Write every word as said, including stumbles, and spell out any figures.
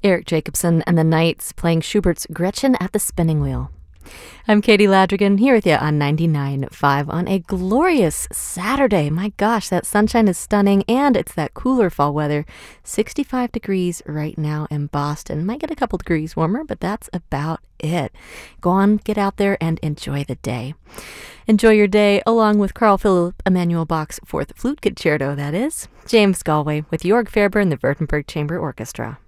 Eric Jacobson and the Knights playing Schubert's Gretchen at the Spinning Wheel. I'm Katie Ladrigan here with you on ninety-nine point five on a glorious Saturday. My gosh, that sunshine is stunning, and it's that cooler fall weather. sixty-five degrees right now in Boston. Might get a couple degrees warmer, but that's about it. Go on, get out there and enjoy the day. Enjoy your day along with Carl Philipp Emanuel Bach's Fourth Flute Concerto, that is. James Galway with Jorg Ferber and the Württemberg Chamber Orchestra.